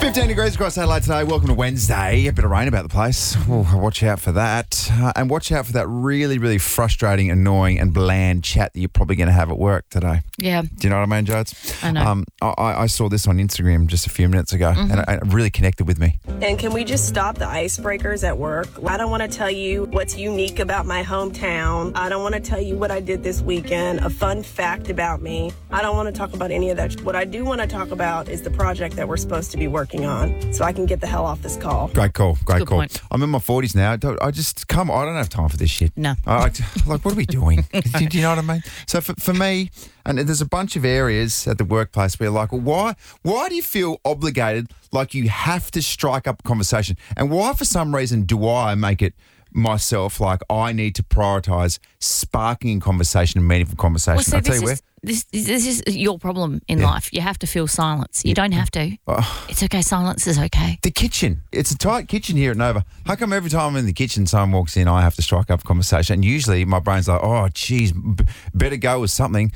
15 degrees across Adelaide today. Welcome to Wednesday. A bit of rain about the place. Oh, watch out for that. And watch out for that really, really frustrating, annoying and bland chat that you're probably going to have at work today. Yeah. Do you know what I mean, Jodes? I know. I saw this on Instagram just a few minutes ago and it really connected with me. And can we just stop the icebreakers at work? I don't want to tell you what's unique about my hometown. I don't want to tell you what I did this weekend, a fun fact about me. I don't want to talk about any of that. What I do want to talk about is the project that we're supposed to be working on so I can get the hell off this call. Great call. Good point. I'm in my 40s now. I don't have time for this shit. No. Like, what are we doing? Do you know what I mean? So for me, and there's a bunch of areas at the workplace where you're like, well, why do you feel obligated, like you have to strike up a conversation? And why, for some reason, do I make it myself like I need to prioritise sparking conversation and meaningful conversation? Well, so I'll tell you where. This is your problem in life. You have to feel silence. You don't have to. It's okay. Silence is okay. The kitchen. It's a tight kitchen here at Nova. How come every time I'm in the kitchen, someone walks in, I have to strike up a conversation? And usually my brain's like, oh, geez, better go with something.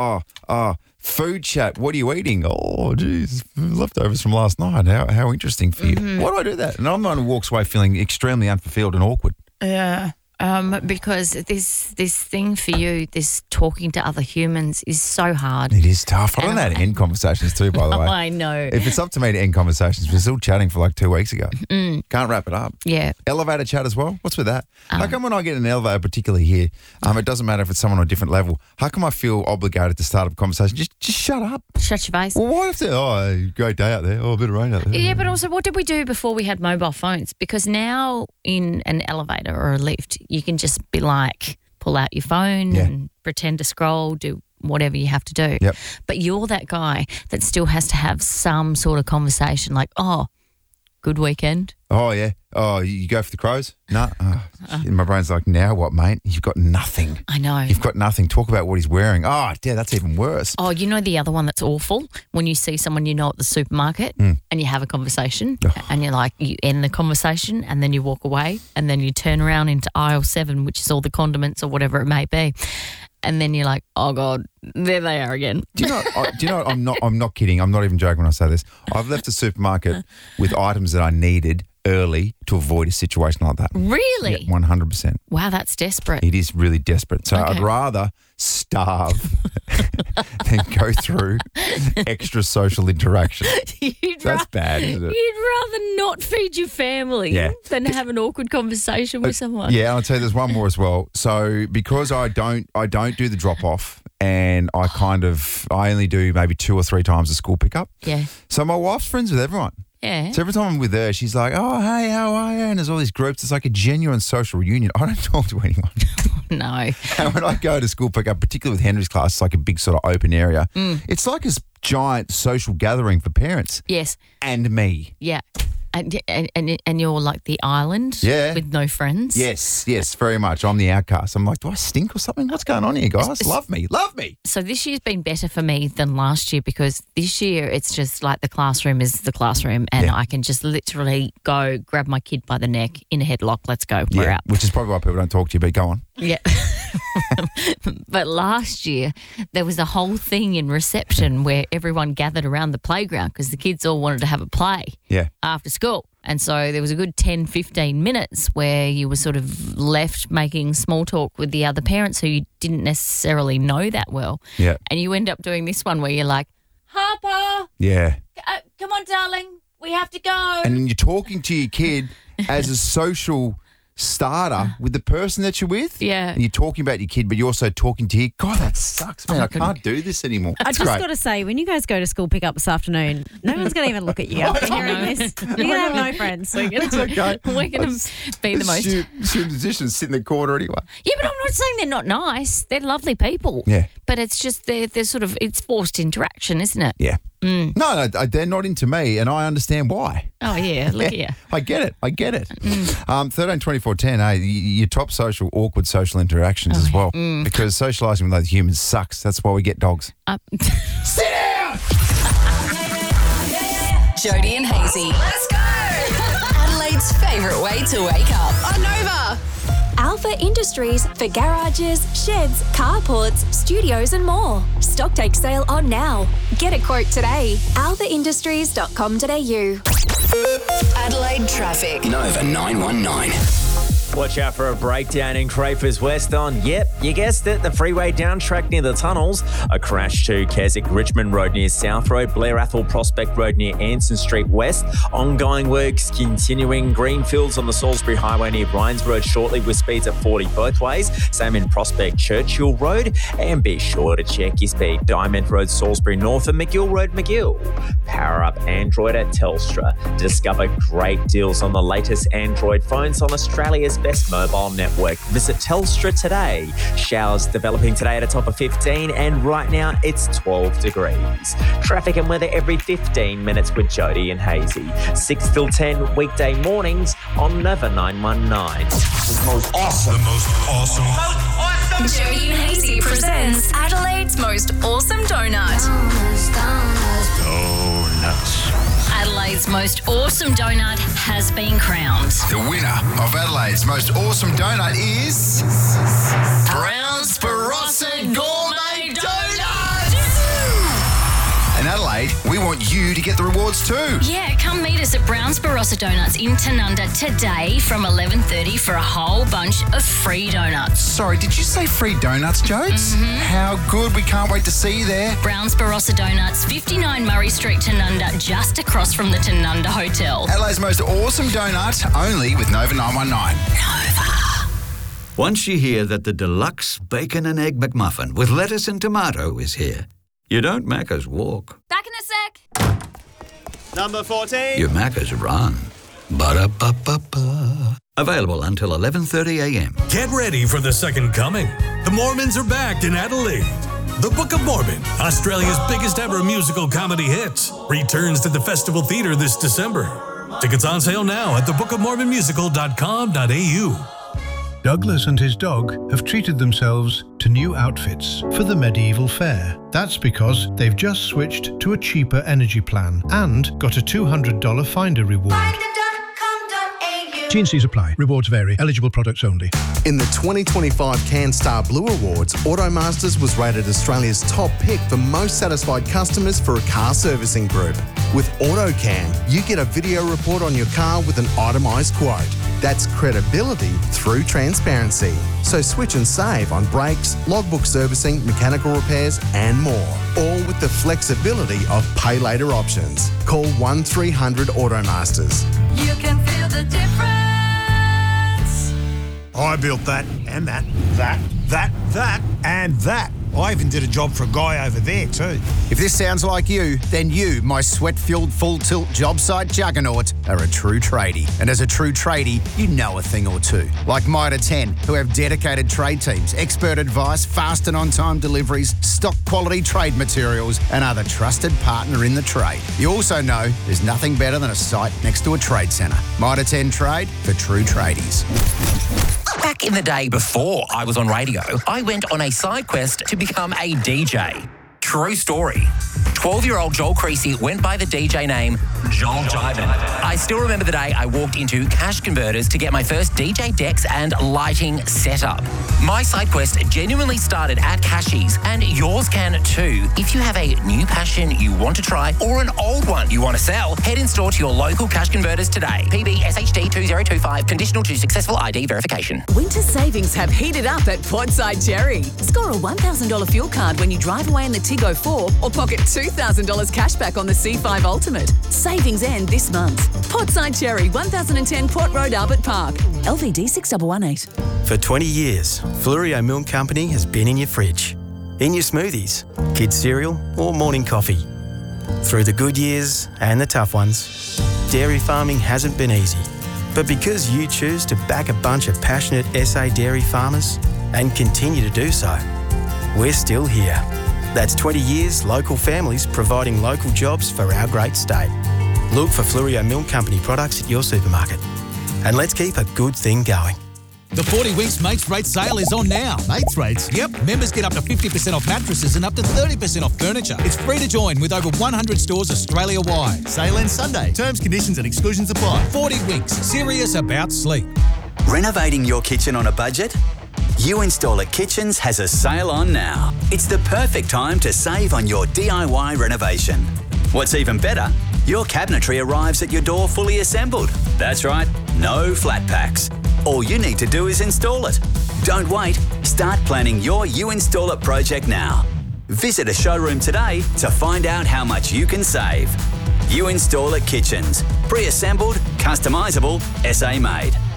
Food chat. What are you eating? Oh, geez, leftovers from last night. How interesting for you. Why do I do that? And I'm the one who walks away feeling extremely unfulfilled and awkward. Yeah. Because this thing for you, this talking to other humans is so hard. It is tough. I don't know how to end conversations too, by the way. I know. If it's up to me to end conversations, we're still chatting for like 2 weeks ago. Can't wrap it up. Yeah. Elevator chat as well? What's with that? How come when I get in an elevator, particularly here, it doesn't matter if it's someone on a different level, how come I feel obligated to start up a conversation? Just shut up. Shut your face. Well, why if great day out there. Oh, a bit of rain out there. Yeah, but also what did we do before we had mobile phones? Because now in an elevator or a lift, you can just be like, pull out your phone and pretend to scroll, do whatever you have to do. Yep. But you're that guy that still has to have some sort of conversation like, oh, good weekend. Oh, yeah. Oh, you go for the crows? No. My brain's like, now what, mate? You've got nothing. I know. You've got nothing. Talk about what he's wearing. Oh, yeah, that's even worse. Oh, you know the other one that's awful? When you see someone you know at the supermarket and you have a conversation and you're like, you end the conversation and then you walk away and then you turn around into aisle 7, which is all the condiments or whatever it may be. And then you're like, oh, God, there they are again. Do you know? I'm not kidding. I'm not even joking when I say this. I've left the supermarket with items that I needed early to avoid a situation like that. Really? Yeah, 100%. Wow, that's desperate. It is really desperate. So Okay. I'd rather starve than go through extra social interaction. That's bad, isn't it? You'd rather not feed your family than have an awkward conversation with someone. Yeah, I'll tell you there's one more as well. So because I don't do the drop off and I only do maybe 2 or 3 times a school pickup. Yeah. So my wife's friends with everyone. Yeah. So every time I'm with her, she's like, oh, hey, how are you? And there's all these groups. It's like a genuine social reunion. I don't talk to anyone. No. And when I go to school pickup, particularly with Henry's class, it's like a big sort of open area. It's like a giant social gathering for parents. Yes. And me. Yeah. And you're like the island with no friends? Yes, very much. I'm the outcast. I'm like, do I stink or something? What's going on here, guys? Love me. So this year's been better for me than last year because this year it's just like the classroom is the classroom and I can just literally go grab my kid by the neck in a headlock. Let's go. We're out. Which is probably why people don't talk to you, but go on. Yeah. But last year there was a whole thing in reception where everyone gathered around the playground because the kids all wanted to have a play after school. And so there was a good 10, 15 minutes where you were sort of left making small talk with the other parents who you didn't necessarily know that well. Yeah. And you end up doing this one where you're like, Harper, come on, darling, we have to go. And then you're talking to your kid as a social starter with the person that you're with. Yeah. And you're talking about your kid, but you're also talking to your God, that sucks, man. I can't do this anymore. I just got to say, when you guys go to school pick up this afternoon, no one's going to even look at you after hearing this. You're going to have no friends. It's okay. We're going to be the most. Student positions sit in the corner anyway. Yeah, but I'm not saying they're not nice. They're lovely people. Yeah. But it's just they're sort of, it's forced interaction, isn't it? Yeah. No, they're not into me, and I understand why. Oh, yeah, look at you. I get it. 13, 24, 10, your top awkward social interactions as well. Because socialising with other humans sucks. That's why we get dogs. Sit down! Jody and Hazy. Let's go! Adelaide's favourite way to wake up. On Nova. Alpha Industries for garages, sheds, carports, studios and more. Stock take sale on now. Get a quote today. alphaindustries.com.au. Adelaide traffic. Nova 919. Watch out for a breakdown in Crafers West on, yep, you guessed it, the freeway down track near the tunnels. A crash to Keswick Richmond Road near South Road, Blair Athol Prospect Road near Anson Street West. Ongoing works continuing. Greenfields on the Salisbury Highway near Bryans Road shortly with speeds at 40 both ways. Same in Prospect Churchill Road. And be sure to check your speed. Diamond Road Salisbury North and McGill Road McGill. Power up Android at Telstra. Discover great deals on the latest Android phones on Australia's best mobile network. Visit Telstra today. Showers developing today at a top of 15 and right now it's 12 degrees. Traffic and weather every 15 minutes with Jody and Hazy. 6 till 10 weekday mornings on Nova 919. The most awesome. Jody and Hazy presents Adelaide's most awesome donut. Adelaide's most awesome donut has been crowned. The winner of Adelaide's most awesome donut is Brown's Barossa Gourmet Donuts. In Adelaide, we want you to get the rewards too. Yeah, come meet us at Brown's Barossa Donuts in Tanunda today from 11:30 for a whole bunch of free donuts. Sorry, did you say free donuts, Jodes? How good. We can't wait to see you there. Brown's Barossa Donuts, 59 Murray Street, Tanunda, just across from the Tanunda Hotel. Adelaide's most awesome donut, only with Nova 919. Once you hear that the deluxe bacon and egg McMuffin with lettuce and tomato is here, you don't Macca's walk. Back in a sec. Number 14. You Macca's run. Ba-da-ba-ba-ba. Available until 11:30am. Get ready for the second coming. The Mormons are back in Adelaide. The Book of Mormon, Australia's biggest ever musical comedy hit, returns to the Festival Theatre this December. Tickets on sale now at thebookofmormonmusical.com.au. Douglas and his dog have treated themselves to new outfits for the medieval fair. That's because they've just switched to a cheaper energy plan and got a $200 Finder reward. T&Cs apply. Rewards vary. Eligible products only. In the 2025 CanStar Blue Awards, Automasters was rated Australia's top pick for most satisfied customers for a car servicing group. With AutoCam, you get a video report on your car with an itemised quote. That's credibility through transparency. So switch and save on brakes, logbook servicing, mechanical repairs and more. All with the flexibility of pay later options. Call 1300 Automasters. You can feel the difference. I built that and that and that. I even did a job for a guy over there too. If this sounds like you, then you, my sweat-filled full-tilt job site juggernaut, are a true tradie. And as a true tradie, you know a thing or two. Like Mitre 10, who have dedicated trade teams, expert advice, fast and on-time deliveries, stock quality trade materials, and are the trusted partner in the trade. You also know there's nothing better than a site next to a trade centre. Mitre 10 Trade for true tradies. Back in the day before I was on radio, I went on a side quest to become a DJ. True story. 12-year-old Joel Creasy went by the DJ name Joel Diamond. I still remember the day I walked into Cash Converters to get my first DJ decks and lighting setup. My side quest genuinely started at Cashies, and yours can too. If you have a new passion you want to try or an old one you want to sell, head in store to your local Cash Converters today. PB SHD 2025, conditional to successful ID verification. Winter savings have heated up at Portside Cherry. Score a $1,000 fuel card when you drive away in the Tiggo 4 or pocket $2,000 cash back on the C5 Ultimate. Savings end this month. Portside Cherry, 1010 Port Road, Albert Park. LVD 6118. For 20 years, Flurio Milk Company has been in your fridge, in your smoothies, kids' cereal or morning coffee. Through the good years and the tough ones, dairy farming hasn't been easy. But because you choose to back a bunch of passionate SA dairy farmers and continue to do so, we're still here. That's 20 years local families providing local jobs for our great state. Look for Flurio Milk Company products at your supermarket. And let's keep a good thing going. The 40 Winks Mates Rate sale is on now. Mates Rates? Yep. Members get up to 50% off mattresses and up to 30% off furniture. It's free to join with over 100 stores Australia-wide. Sale ends Sunday. Terms, conditions and exclusions apply. 40 Winks. Serious about sleep. Renovating your kitchen on a budget? You Install It Kitchens has a sale on now. It's the perfect time to save on your DIY renovation. What's even better, your cabinetry arrives at your door fully assembled. That's right, no flat packs. All you need to do is install it. Don't wait. Start planning your You Install It project now. Visit a showroom today to find out how much you can save. You Install It Kitchens. Pre-assembled, customisable, SA made.